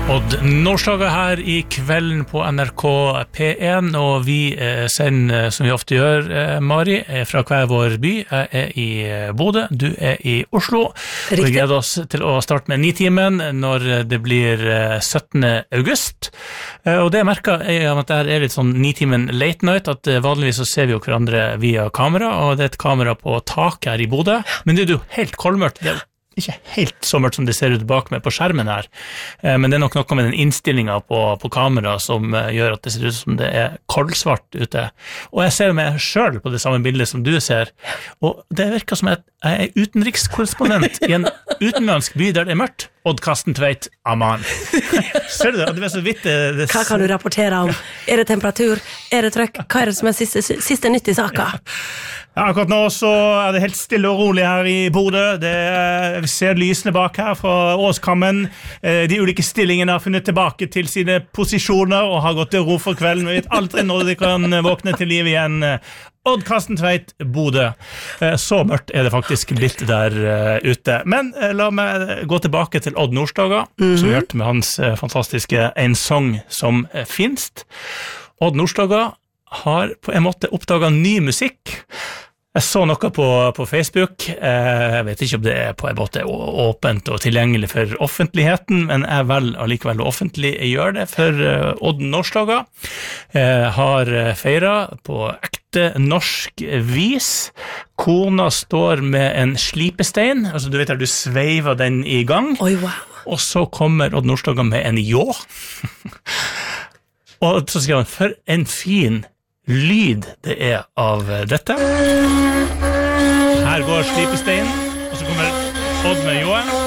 Odd Nordstoga her I kvelden på NRK P1, og vi sender som vi ofte gjør, Mari, fra hver vår by. Jeg I Bodø, du I Oslo. Riktig. Vi gleder oss til å starte med 9-timen når det blir 17. august. Og det jeg merker at det litt sånn 9-timen late night, at vanligvis så ser vi jo hverandre via kamera, og det et kamera på tak her I Bodø, men det jo helt kolmørkt, det ikke helt så mørkt som det ser ut bak meg på skjermen her, men det nok noe med den innstillingen på kamera som gjør at det ser ut som det koldsvart ute. Og jeg ser meg selv på det samme bildet som du ser, og det virker som at jeg utenrikskorrespondent I en utenlandsk by der det mørkt. Odd Karsten Tveit, aman. Ser du det? Det så vidt det... Hva kan du rapportere om? Det temperatur? Det trøkk? Hva det som siste nytt I saka? Ja, akkurat nå så det helt stille og rolig her I Bodø. Vi ser lysene bak her fra Åskammen. De ulike stillingene har funnet tilbake til sine posisjoner og har gått til ro for kvelden. Vi vet aldri når de kan våkne til liv igjen. Odd Karsten Tveit, Bodø. Så mørkt det faktisk blitt der ute. Men la meg gå tilbake til Odd Nordstoga, som vi hørte med hans fantastiske En sang som finst. Odd Nordstoga har på en måte oppdaget ny musikk. Jeg så noe på Facebook, jeg vet ikke om det på en måte åpent og tilgjengelig for offentligheten, men jeg vel allikevel offentlig gjør det, for Odd Nordstoga har feiret på ekte norsk vis. Kona står med en slipestein, altså du vet at du sveiver den I gang, Oi, wow. Og så kommer Odd Nordstoga med en jå, og så skriver han, for en fin lyd det av dette. Her går slipesteinen, og så kommer Odd med jåen.